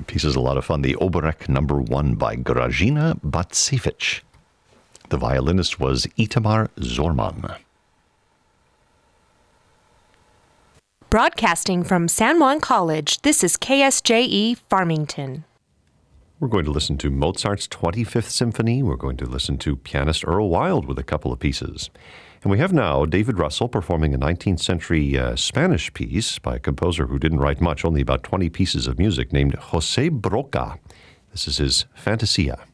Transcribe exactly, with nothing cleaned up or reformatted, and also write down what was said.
piece is a lot of fun. The Oberek Number One by Grażyna Bacevich. The violinist was Itamar Zorman. Broadcasting from San Juan College, this is K S J E Farmington. We're going to listen to Mozart's twenty-fifth Symphony. We're going to listen to pianist Earl Wild with a couple of pieces. And we have now David Russell performing a nineteenth century uh, Spanish piece by a composer who didn't write much, only about twenty pieces of music, named José Broca. This is his Fantasia.